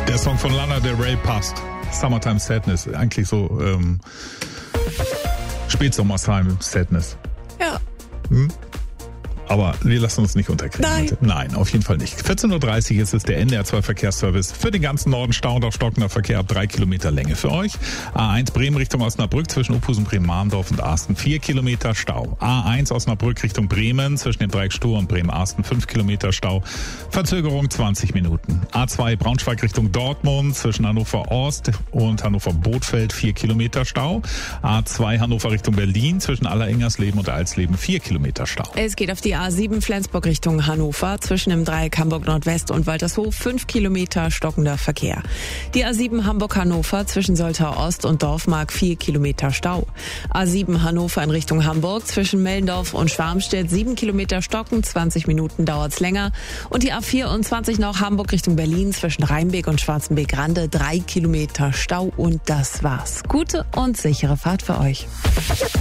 Der Song von Lana Del Rey passt. Summertime Sadness. Eigentlich so Spätsommertime Sadness. Ja. Aber wir lassen uns nicht unterkriegen. Nein, auf jeden Fall nicht. 14.30 Uhr ist es der NDR 2 Verkehrsservice. Für den ganzen Norden Stau und auch stockender Verkehr ab 3 Kilometer Länge für euch. A1 Bremen Richtung Osnabrück zwischen Uphusen, Bremen-Marndorf und Arsten 4 Kilometer Stau. A1 Osnabrück Richtung Bremen zwischen dem Dreieck Stur und Bremen-Arsten 5 Kilometer Stau. Verzögerung 20 Minuten. A2 Braunschweig Richtung Dortmund zwischen Hannover Ost und Hannover Bothfeld 4 Kilometer Stau. A2 Hannover Richtung Berlin zwischen Allerengersleben und Alsleben 4 Kilometer Stau. Es geht auf die A7 Flensburg Richtung Hannover zwischen dem Dreieck Hamburg Nordwest und Waltershof 5 Kilometer stockender Verkehr. Die A7 Hamburg-Hannover zwischen Soltau Ost und Dorfmark 4 Kilometer Stau. A7 Hannover in Richtung Hamburg zwischen Mellendorf und Schwarmstedt 7 Kilometer stocken, 20 Minuten dauert's länger. Und die A24 noch Hamburg Richtung Berlin zwischen Rheinbeek und Schwarzenbeek-Rande 3 Kilometer Stau und das war's. Gute und sichere Fahrt für euch.